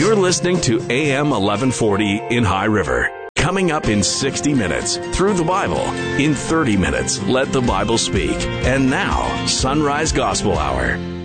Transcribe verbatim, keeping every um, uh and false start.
You're listening to A M eleven forty in High River. Coming up in sixty minutes, Through the Bible. In thirty minutes, Let the Bible Speak. And now, Sunrise Gospel Hour.